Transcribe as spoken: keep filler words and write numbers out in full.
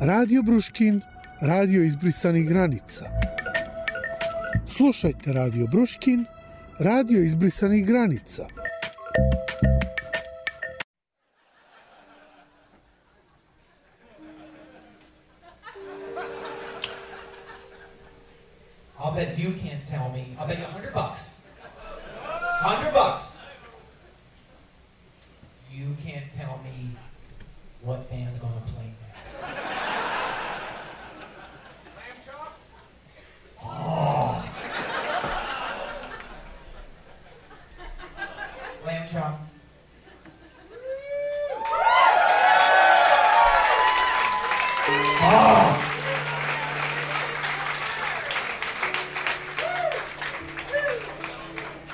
Radio Bruškin, radio izbrisanih granica. Slušajte Radio Bruškin, radio izbrisanih granica. I'll bet you can't tell me. I'll bet you a hundred bucks. Hundred bucks. You can't tell me what band's gonna play next. Lamb chop? Oh. Lamb chop.